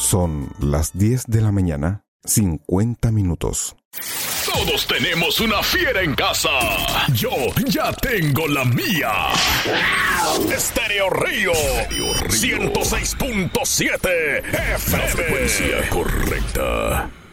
Son las 10 de la mañana, 50 minutos. Todos tenemos una fiera en casa. Yo ya tengo la mía. Estéreo Río 106.7 FM. La frecuencia correcta.